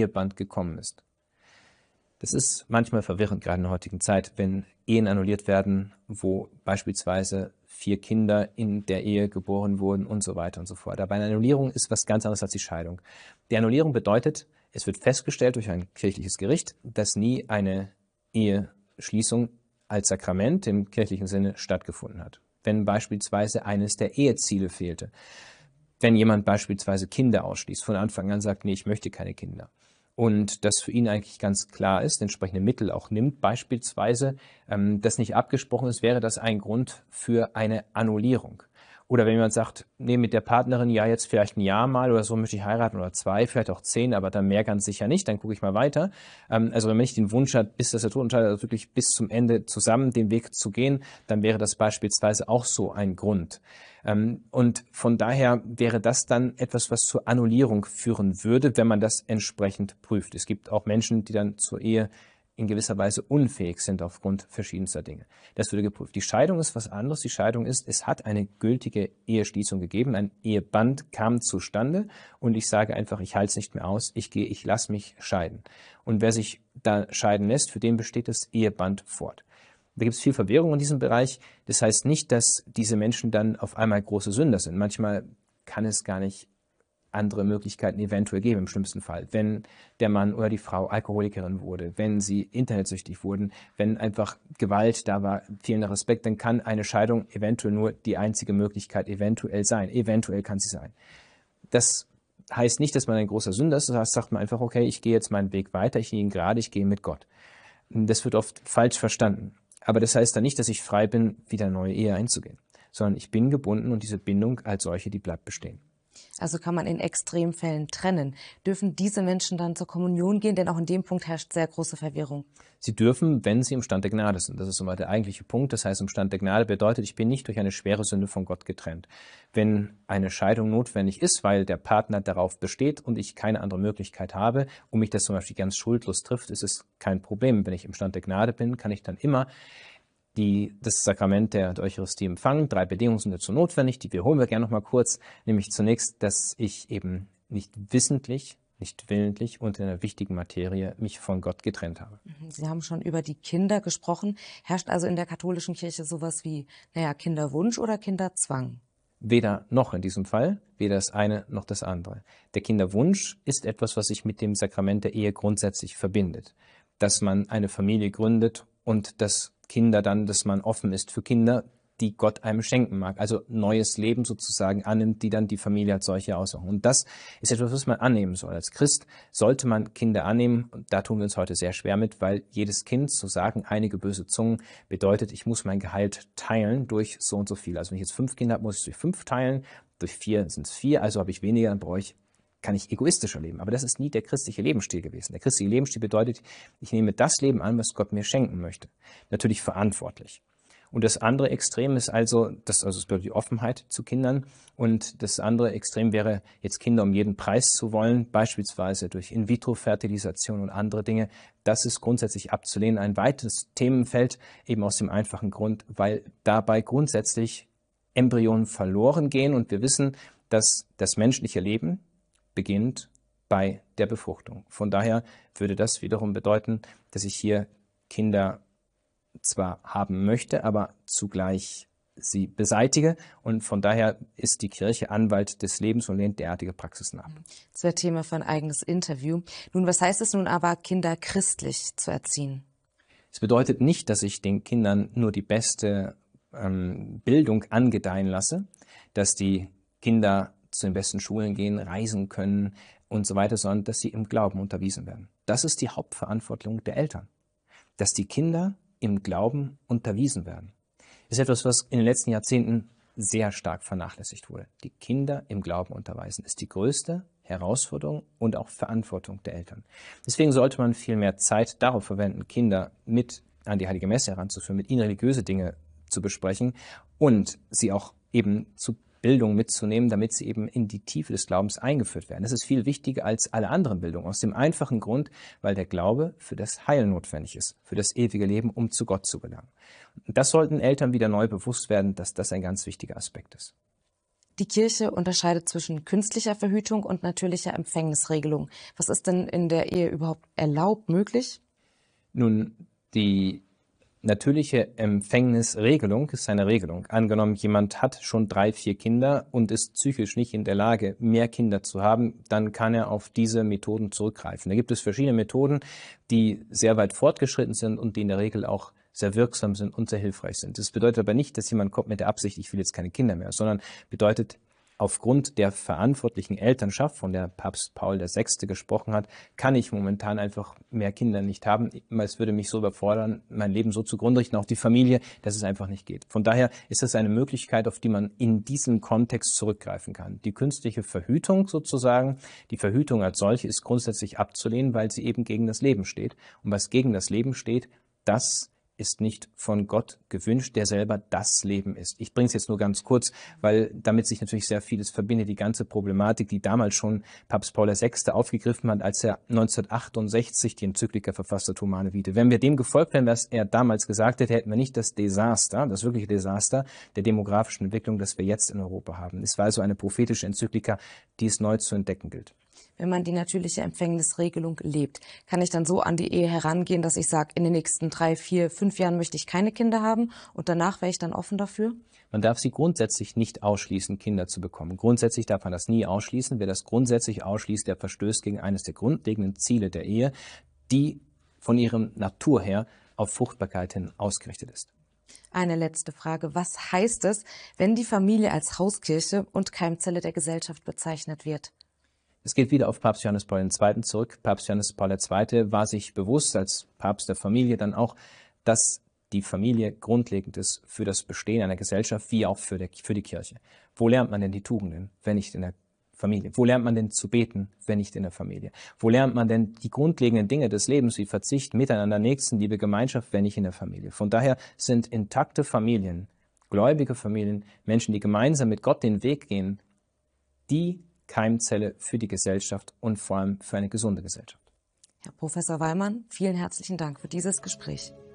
Eheband gekommen ist. Das ist manchmal verwirrend, gerade in der heutigen Zeit, wenn Ehen annulliert werden, wo beispielsweise 4 Kinder in der Ehe geboren wurden und so weiter und so fort. Aber eine Annullierung ist was ganz anderes als die Scheidung. Die Annullierung bedeutet, es wird festgestellt durch ein kirchliches Gericht, dass nie eine Eheschließung als Sakrament im kirchlichen Sinne stattgefunden hat. Wenn beispielsweise eines der Eheziele fehlte, wenn jemand beispielsweise Kinder ausschließt, von Anfang an sagt, nee, ich möchte keine Kinder, und das für ihn eigentlich ganz klar ist, entsprechende Mittel auch nimmt, beispielsweise, das nicht abgesprochen ist, wäre das ein Grund für eine Annullierung. Oder wenn jemand sagt, nee, mit der Partnerin, ja, jetzt vielleicht ein Jahr mal oder so möchte ich heiraten oder 2, vielleicht auch 10, aber dann mehr ganz sicher nicht, dann gucke ich mal weiter. Also wenn man nicht den Wunsch hat, bis das der Tod entscheidet, also wirklich bis zum Ende zusammen den Weg zu gehen, dann wäre das beispielsweise auch so ein Grund. Und von daher wäre das dann etwas, was zur Annullierung führen würde, wenn man das entsprechend prüft. Es gibt auch Menschen, die dann zur Ehe in gewisser Weise unfähig sind aufgrund verschiedenster Dinge. Das würde geprüft. Die Scheidung ist was anderes. Die Scheidung ist, es hat eine gültige Eheschließung gegeben, ein Eheband kam zustande und ich sage einfach, ich halte es nicht mehr aus, ich lasse mich scheiden. Und wer sich da scheiden lässt, für den besteht das Eheband fort. Da gibt es viel Verwirrung in diesem Bereich. Das heißt nicht, dass diese Menschen dann auf einmal große Sünder sind. Manchmal kann es gar nicht andere Möglichkeiten eventuell geben, im schlimmsten Fall. Wenn der Mann oder die Frau Alkoholikerin wurde, wenn sie internetsüchtig wurden, wenn einfach Gewalt da war, fehlender Respekt, dann kann eine Scheidung eventuell nur die einzige Möglichkeit eventuell sein. Eventuell kann sie sein. Das heißt nicht, dass man ein großer Sünder ist. Das heißt, sagt man einfach, okay, ich gehe jetzt meinen Weg weiter, ich gehe ihn gerade, ich gehe mit Gott. Das wird oft falsch verstanden. Aber das heißt dann nicht, dass ich frei bin, wieder eine neue Ehe einzugehen, sondern ich bin gebunden und diese Bindung als solche, die bleibt bestehen. Also kann man in Extremfällen trennen. Dürfen diese Menschen dann zur Kommunion gehen? Denn auch in dem Punkt herrscht sehr große Verwirrung. Sie dürfen, wenn sie im Stand der Gnade sind. Das ist immer der eigentliche Punkt. Das heißt, im Stand der Gnade bedeutet, ich bin nicht durch eine schwere Sünde von Gott getrennt. Wenn eine Scheidung notwendig ist, weil der Partner darauf besteht und ich keine andere Möglichkeit habe und mich das zum Beispiel ganz schuldlos trifft, ist es kein Problem. Wenn ich im Stand der Gnade bin, kann ich dann immer das Sakrament der Eucharistie empfangen. 3 Bedingungen sind dazu notwendig, die wiederholen wir gerne noch mal kurz. Nämlich zunächst, dass ich eben nicht wissentlich, nicht willentlich und in einer wichtigen Materie mich von Gott getrennt habe. Sie haben schon über die Kinder gesprochen. Herrscht also in der katholischen Kirche sowas wie, Kinderwunsch oder Kinderzwang? Weder noch in diesem Fall, weder das eine noch das andere. Der Kinderwunsch ist etwas, was sich mit dem Sakrament der Ehe grundsätzlich verbindet. Dass man eine Familie gründet und dass man offen ist für Kinder, die Gott einem schenken mag. Also neues Leben sozusagen annimmt, die dann die Familie als solche aussuchen. Und das ist etwas, was man annehmen soll. Als Christ sollte man Kinder annehmen. Und da tun wir uns heute sehr schwer mit, weil jedes Kind, so sagen einige böse Zungen, bedeutet, ich muss mein Gehalt teilen durch so und so viel. Also wenn ich jetzt 5 Kinder habe, muss ich es durch 5 teilen. Durch 4 sind es 4, also habe ich weniger, dann kann ich egoistischer leben. Aber das ist nie der christliche Lebensstil gewesen. Der christliche Lebensstil bedeutet, ich nehme das Leben an, was Gott mir schenken möchte. Natürlich verantwortlich. Und das andere Extrem ist das bedeutet die Offenheit zu Kindern. Und das andere Extrem wäre, jetzt Kinder um jeden Preis zu wollen, beispielsweise durch In-vitro-Fertilisation und andere Dinge. Das ist grundsätzlich abzulehnen. Ein weites Themenfeld, eben aus dem einfachen Grund, weil dabei grundsätzlich Embryonen verloren gehen. Und wir wissen, dass das menschliche Leben beginnt bei der Befruchtung. Von daher würde das wiederum bedeuten, dass ich hier Kinder zwar haben möchte, aber zugleich sie beseitige. Und von daher ist die Kirche Anwalt des Lebens und lehnt derartige Praxisen ab. Das wäre Thema für ein eigenes Interview. Nun, was heißt es nun aber, Kinder christlich zu erziehen? Es bedeutet nicht, dass ich den Kindern nur die beste Bildung angedeihen lasse, dass die Kinder zu den besten Schulen gehen, reisen können und so weiter, sondern dass sie im Glauben unterwiesen werden. Das ist die Hauptverantwortung der Eltern, dass die Kinder im Glauben unterwiesen werden. Das ist etwas, was in den letzten Jahrzehnten sehr stark vernachlässigt wurde. Die Kinder im Glauben unterweisen ist die größte Herausforderung und auch Verantwortung der Eltern. Deswegen sollte man viel mehr Zeit darauf verwenden, Kinder mit an die Heilige Messe heranzuführen, mit ihnen religiöse Dinge zu besprechen und sie auch eben zu Bildung mitzunehmen, damit sie eben in die Tiefe des Glaubens eingeführt werden. Das ist viel wichtiger als alle anderen Bildungen, aus dem einfachen Grund, weil der Glaube für das Heil notwendig ist, für das ewige Leben, um zu Gott zu gelangen. Und das sollten Eltern wieder neu bewusst werden, dass das ein ganz wichtiger Aspekt ist. Die Kirche unterscheidet zwischen künstlicher Verhütung und natürlicher Empfängnisregelung. Was ist denn in der Ehe überhaupt erlaubt, möglich? Nun, die natürliche Empfängnisregelung ist eine Regelung. Angenommen, jemand hat schon 3, 4 Kinder und ist psychisch nicht in der Lage, mehr Kinder zu haben, dann kann er auf diese Methoden zurückgreifen. Da gibt es verschiedene Methoden, die sehr weit fortgeschritten sind und die in der Regel auch sehr wirksam sind und sehr hilfreich sind. Das bedeutet aber nicht, dass jemand kommt mit der Absicht, ich will jetzt keine Kinder mehr, sondern bedeutet, aufgrund der verantwortlichen Elternschaft, von der Papst Paul VI. Gesprochen hat, kann ich momentan einfach mehr Kinder nicht haben. Es würde mich so überfordern, mein Leben so zugrunde richten, auch die Familie, dass es einfach nicht geht. Von daher ist das eine Möglichkeit, auf die man in diesem Kontext zurückgreifen kann. Die künstliche Verhütung sozusagen, die Verhütung als solche ist grundsätzlich abzulehnen, weil sie eben gegen das Leben steht. Und was gegen das Leben steht, das ist nicht von Gott gewünscht, der selber das Leben ist. Ich bringe es jetzt nur ganz kurz, weil damit sich natürlich sehr vieles verbindet. Die ganze Problematik, die damals schon Papst Paul VI. Aufgegriffen hat, als er 1968 die Enzyklika verfasste, Humane Vitae. Wenn wir dem gefolgt wären, was er damals gesagt hätte, hätten wir nicht das Desaster, das wirkliche Desaster der demografischen Entwicklung, das wir jetzt in Europa haben. Es war also eine prophetische Enzyklika, die es neu zu entdecken gilt. Wenn man die natürliche Empfängnisregelung lebt, kann ich dann so an die Ehe herangehen, dass ich sage, in den nächsten 3, 4, 5 Jahren möchte ich keine Kinder haben und danach wäre ich dann offen dafür? Man darf sie grundsätzlich nicht ausschließen, Kinder zu bekommen. Grundsätzlich darf man das nie ausschließen. Wer das grundsätzlich ausschließt, der verstößt gegen eines der grundlegenden Ziele der Ehe, die von ihrem Natur her auf Fruchtbarkeit hin ausgerichtet ist. Eine letzte Frage. Was heißt es, wenn die Familie als Hauskirche und Keimzelle der Gesellschaft bezeichnet wird? Es geht wieder auf Papst Johannes Paul II. Zurück. Papst Johannes Paul II. War sich bewusst als Papst der Familie dann auch, dass die Familie grundlegend ist für das Bestehen einer Gesellschaft, wie auch für die Kirche. Wo lernt man denn die Tugenden, wenn nicht in der Familie? Wo lernt man denn zu beten, wenn nicht in der Familie? Wo lernt man denn die grundlegenden Dinge des Lebens wie Verzicht, Miteinander, Nächstenliebe, Gemeinschaft, wenn nicht in der Familie? Von daher sind intakte Familien, gläubige Familien, Menschen, die gemeinsam mit Gott den Weg gehen, die Keimzelle für die Gesellschaft und vor allem für eine gesunde Gesellschaft. Herr Professor Weimann, vielen herzlichen Dank für dieses Gespräch.